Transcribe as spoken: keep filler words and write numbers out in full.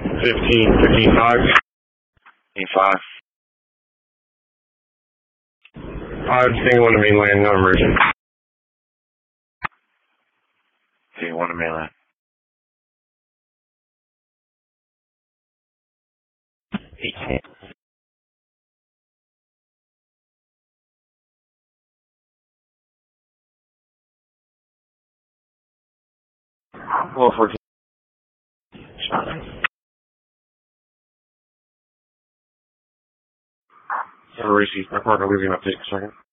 Fifteen, fifteen five. Fifteen five. Five, single one to mainland, no emergent. Single one to mainland. Eight. Well, for Receive. My partner leaving an update in a second.